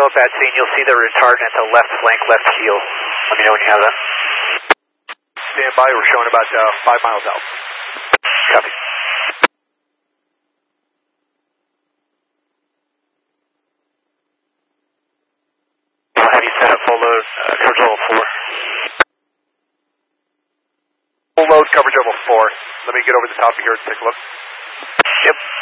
show up at scene, you'll see the retardant at the left flank, left keel. Let me know when you have that. Stand by, we're showing about 5 miles out. Copy. I'll have you set up full load, coverage level 4. Full load, coverage level 4. Let me get over the top of here and take a look. Yep.